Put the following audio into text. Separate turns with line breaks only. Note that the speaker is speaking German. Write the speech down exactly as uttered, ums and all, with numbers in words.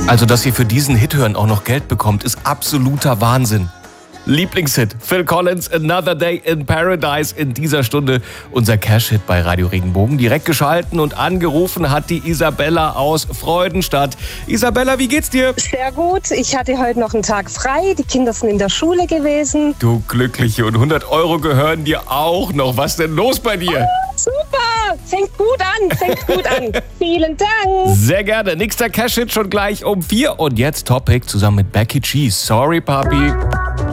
Also, dass ihr für diesen Hit hören auch noch Geld bekommt, ist absoluter Wahnsinn. Lieblingshit, Phil Collins, Another Day in Paradise in dieser Stunde. Unser Cash-Hit bei Radio Regenbogen. Direkt geschalten und angerufen hat die Isabella aus Freudenstadt. Isabella, wie geht's dir?
Sehr gut. Ich hatte heute noch einen Tag frei. Die Kinder sind in der Schule gewesen.
Du Glückliche, und hundert Euro gehören dir auch noch. Was denn los bei dir?
Oh, super, fängt gut an, fängt gut an. Vielen Dank.
Sehr gerne. Nächster Cash-Hit schon gleich um vier. Und jetzt Topic zusammen mit Becky G. Sorry, Papi.